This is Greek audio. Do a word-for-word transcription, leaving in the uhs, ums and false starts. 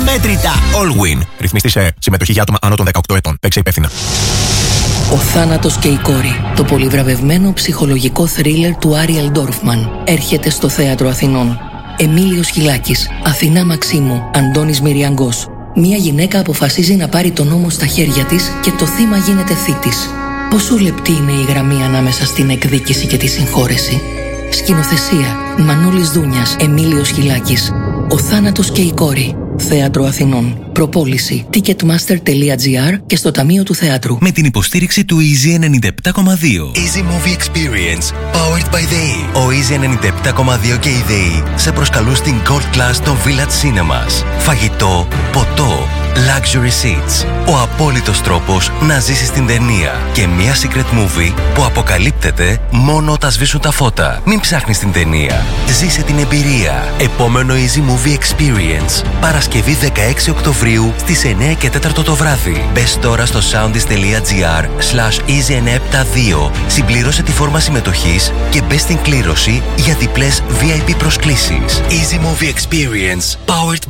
αμέτρητα. All Win. Ρυθμιστή σε συμμετοχή για άτομα άνω των δεκαοκτώ ετών. Παίξε υπεύθυνα. Ο θάνατος και η κόρη. Το πολυβραβευμένο ψυχολογικό θρίλερ του Άριελ Ντόρφμαν έρχεται στο Θέατρο Αθηνών. Εμίλιος Χιλάκης, Αθηνά Μαξίμου, Αντώνης Μυριαγκός. Μία γυναίκα αποφασίζει να πάρει τον νόμο στα χέρια της και το θύμα γίνεται θήτης. Πόσο λεπτή είναι η γραμμή ανάμεσα στην εκδίκηση και τη συγχώρεση. Σκηνοθεσία Μανώλης Δούνιας, Εμίλιος Χιλάκης. Ο θάνατος και η κόρη. Θέατρο Αθηνών. Προπόληση ticketmaster τελεία gr και στο Ταμείο του Θεάτρου. Με την υποστήριξη του Easy ενενήντα επτά κόμμα δύο. Easy Movie Experience, powered by ΔΕΗ. Ο Easy ενενήντα επτά κόμμα δύο και η ΔΕΗ σε προσκαλούν στην Gold Class των Village Cinemas. Φαγητό, ποτό, luxury seats. Ο απόλυτος τρόπος να ζήσεις την ταινία. Και μια secret movie που αποκαλύπτεται μόνο όταν σβήσουν τα φώτα. Μην ψάχνεις την ταινία. Ζήσε την εμπειρία. Επόμενο Easy Movie Experience. Παρασκευή δεκαέξι Οκτωβρίου στις εννιά και τέσσερα το βράδυ. Μπες τώρα στο soundis τελεία gr slash easy εννιακόσια εβδομήντα δύο, συμπληρώσε τη φόρμα συμμετοχής και μπες στην κλήρωση για διπλές βι άι πι προσκλήσεις. Easy Movie Experience, powered